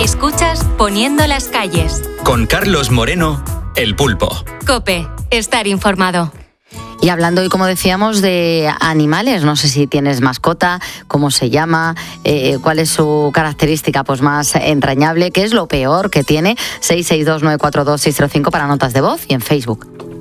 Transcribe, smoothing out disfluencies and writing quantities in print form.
Escuchas Poniendo las calles. Con Carlos Moreno, El Pulpo. COPE, estar informado. Y hablando hoy, como decíamos, de animales, no sé si tienes mascota, cómo se llama, cuál es su característica pues más entrañable, qué es lo peor que tiene. 662-942-605 para notas de voz y en Facebook.